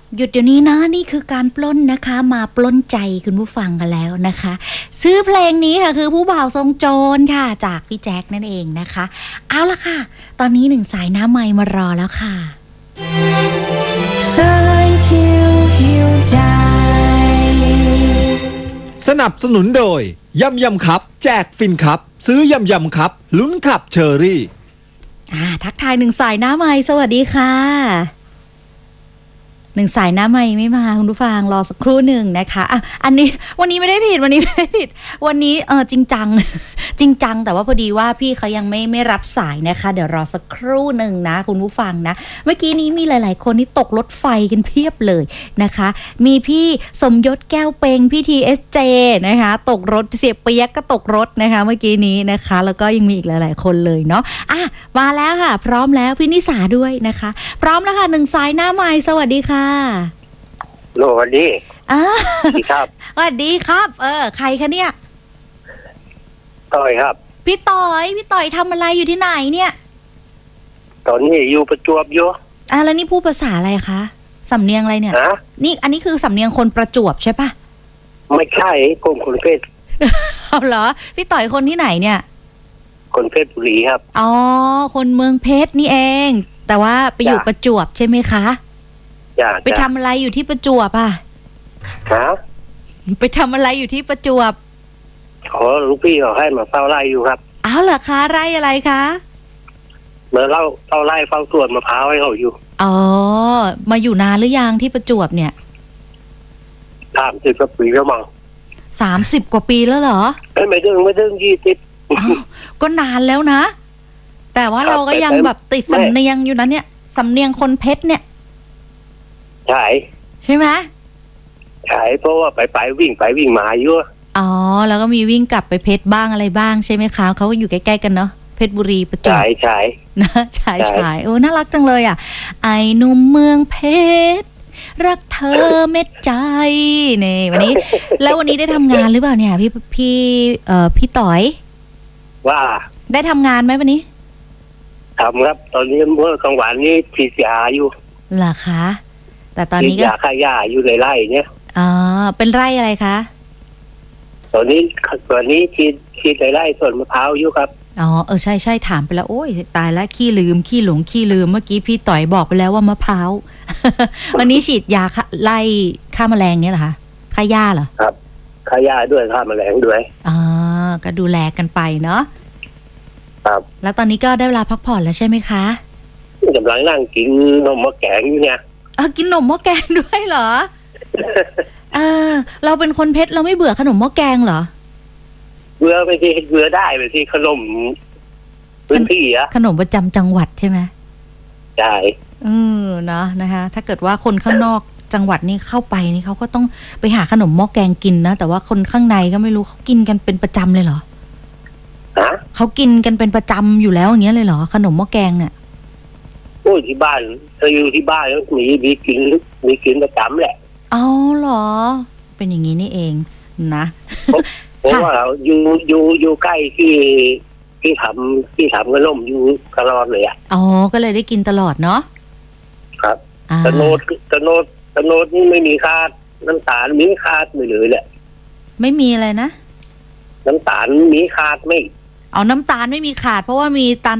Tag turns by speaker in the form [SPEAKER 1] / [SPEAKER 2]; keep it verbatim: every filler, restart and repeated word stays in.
[SPEAKER 1] หยุดเดี๋ยวนี้นะนี่คือการปล้นนะคะมาปล้นใจคุณผู้ฟังกันแล้วนะคะซื้อเพลงนี้ค่ะคือผู้บ่าวทรงโจรค่ะจากพี่แจ็คนั่นเองนะคะเอาละค่ะตอนนี้หนึ่งสายน้ำไมค์มารอแล้วค่ะ
[SPEAKER 2] สายเที่ยวหิวใจ
[SPEAKER 3] สนับสนุนโดยยำยำครับแจกฟินครับซื้อยำยำครับลุ้นขับเชอรี่
[SPEAKER 1] อ่าทักทายหนึ่งสายน้ำไมค์สวัสดีค่ะหนึ่งสายน้ำไมค์ไม่มาคุณผู้ฟังรอสักครู่หนึ่งนะคะอ่ะอันนี้วันนี้ไม่ได้ผิดวันนี้ไม่ได้ผิดวันนี้เออจริงจัง จริงจังแต่ว่าพอดีว่าพี่เขายังไม่ไม่รับสายนะคะเดี๋ยวรอสักครู่หนึ่งนะคุณผู้ฟังนะเมื่อกี้นี้มีหลายๆคนที่ตกรถไฟกันเพียบเลยนะคะมีพี่สมยศแก้วเปงพี่ทีเอสเจนะคะตกรถเสียเปียกก็ตกรถนะคะเมื่อกี้นี้นะคะแล้วก็ยังมีอีกหลายๆคนเลยเนาะอ่ะมาแล้วค่ะพร้อมแล้วพี่นิสาด้วยนะคะพร้อมแล้วค่ะหนึ่งสายหน้าไมค์สวัสดีค่ะ
[SPEAKER 4] โลสวัสดี
[SPEAKER 1] อ่า
[SPEAKER 4] สวัสดีครับ
[SPEAKER 1] สวัสดีครับ เออใครคะเนี่ย
[SPEAKER 4] ต้อยครับ
[SPEAKER 1] พี่ต่อยพี่ต่อยทำอะไรอยู่ที่ไหนเนี่ย
[SPEAKER 4] ตอนนี้อยู่ประจวบอยู่
[SPEAKER 1] อ่ะแล้วนี่พูดภาษาอะไรคะสำเนียงอะไรเนี่ย
[SPEAKER 4] ฮะ
[SPEAKER 1] นี่อันนี้คือสำเนียงคนประจวบใช่ปะ
[SPEAKER 4] ไม่ใช่คนคนเพชร
[SPEAKER 1] เอาเหรอพี่ต่อยคนที่ไหนเนี่ย
[SPEAKER 4] คนเพชรบุรีครับ
[SPEAKER 1] อ๋อคนเมืองเพชรนี่เอง แต่ว่าไปอยู่
[SPEAKER 4] จ้ะ
[SPEAKER 1] ประจวบใช่ไหมคะ
[SPEAKER 4] จ้า
[SPEAKER 1] ไปทำอะไรอยู่ที่ประจวบอ่ะ
[SPEAKER 4] ฮะ
[SPEAKER 1] ไปทำอะไรอยู่ที่ประจวบ
[SPEAKER 4] ขอลูกพี่เขาให้มาเฝ้าไร่อยู่ครับ
[SPEAKER 1] อ้าวเหรอคะไร่อะไรคะ
[SPEAKER 4] เมื่อเล่าเฝ้าไร่เฝ้าสวนมะพร้าวให้เขาอยู่
[SPEAKER 1] อ๋อมาอยู่นานหรือยังที่ประจวบเนี่ย
[SPEAKER 4] สามสิบกว่าปีแล้วมั้ง
[SPEAKER 1] สามสิบกว่าปีแล้วเหรอ
[SPEAKER 4] เอ้ยไม่ถึงไม่ถึงยี่สิบ
[SPEAKER 1] อ้าวก็นานแล้วนะ แต่ว่า
[SPEAKER 4] ครับ
[SPEAKER 1] เราก็ยัง
[SPEAKER 4] แต่
[SPEAKER 1] แบบติด
[SPEAKER 4] ไม่
[SPEAKER 1] สำเนียงอยู่นะเนี่ยสำเนียงคนเพชรเนี่ย
[SPEAKER 4] ใช่
[SPEAKER 1] ใช่ไหม
[SPEAKER 4] ใช่เพราะว่าไปไปวิ่งไปวิ่งมาอยู่
[SPEAKER 1] อ๋อแล้วก็มีวิ่งกลับไปเพชรบ้างอะไรบ้างใช่ไหมคะเขาก็อยู่ใกล้ๆกันเนาะเพชรบุรีประจวบ
[SPEAKER 4] ใช่ใช่
[SPEAKER 1] นะชาย
[SPEAKER 4] ใช่
[SPEAKER 1] ชายโอ้น่ารักจังเลยอ่ะไอ้หนุ่มเมืองเพชรรักเธอเม็ดใจนี่วันนี้ แล้ววันนี้ได้ทำงานหรือเปล่าเนี่ยพี่พี่เอ่อพี่ต่อย
[SPEAKER 4] ว่า
[SPEAKER 1] ได้ทำงานไหมวันนี้
[SPEAKER 4] ทำครับ ตอนนี้เมื่อกลางวันนี้ฉีดยาอยู่
[SPEAKER 1] เหรอคะแต่ตอน
[SPEAKER 4] ฉีด
[SPEAKER 1] นี้ก็
[SPEAKER 4] ยาฆ่าหญ้าอยู่ในไร่เนี่ย
[SPEAKER 1] อ๋อเป็นไร่อะไรคะ
[SPEAKER 4] ตอนนี้ตอนนี้ฉีดฉีดในไร่สวนมะพร้าวอยู่ครับ
[SPEAKER 1] อ๋อเออใช่ใช่ถามไปแล้วโอ้ยตายแล้วขี้ลืมขี้หลงขี้ลืมเมื่อกี้พี่ต่อยบอกไปแล้วว่ามะพร้าว วันนี้ฉีดยาฆ่าไล่ฆ่าแมลงเนี่ยเหรอคะฆ่าหญ้าเหรอ
[SPEAKER 4] ครับฆ่าหญ้าด้วยฆ่าแมลงด้วย
[SPEAKER 1] อ๋อก็ดูแลกันไปเนาะ
[SPEAKER 4] ครับ
[SPEAKER 1] แล้วตอนนี้ก็ได้เวลาพักผ่อนแล้วใช่ไหมคะ
[SPEAKER 4] กำลังนั่งกินนมมะแกงอยู่เนี่ย
[SPEAKER 1] เออกินขนมหม้อแกงด้วยเหรอ เออเราเป็นคนเพชรเราไม่เบื่อขนมหม้อแกงเหรอ
[SPEAKER 4] เบื่อไปที่เบื่อได้ไปที่ขนมพื้นที่อะ
[SPEAKER 1] ขนมประจำจังหวัดใช่ไหม
[SPEAKER 4] ใช่
[SPEAKER 1] เออเนาะนะคะถ้าเกิดว่าคนข้างนอกจังหวัดนี่เข้าไปนี่เขาก็ต้องไปหาขนมหม้อแกงกินนะแต่ว่าคนข้างในก็ไม่รู้เขากินกันเป็นประจำเลยเหรอ
[SPEAKER 4] ฮะ
[SPEAKER 1] เขากินกันเป็นประจำอยู่แล้วอย่างเงี้ยเลยเหรอขนมหม้อแกงเนี่ย
[SPEAKER 4] โอ้ยที่บ้านเธออยู่ที่บ้านมีมีกินมีกินประจำแหละ
[SPEAKER 1] เอาเหรอ เป็นอย่างนี้นี่เองนะ
[SPEAKER 4] เพราะว่าอยู่อยู่อยู่ใกล้ที่ที่ทำที่ทำขนมอยู่ตลอดเลยอะ
[SPEAKER 1] อ๋อก็เลยได้กินตลอดเนาะ
[SPEAKER 4] ครับ
[SPEAKER 1] อ่า
[SPEAKER 4] ตะโนดตะโนดตะโนดนี่ไม่มีคาดน้ำตาลมีคาดไม่เลยแหละ
[SPEAKER 1] ไม่มีอะไรนะ
[SPEAKER 4] น้ำตาลมีคาดไม่
[SPEAKER 1] เอาน้ำตาลไม่มีขาดเพราะว่ามีตาล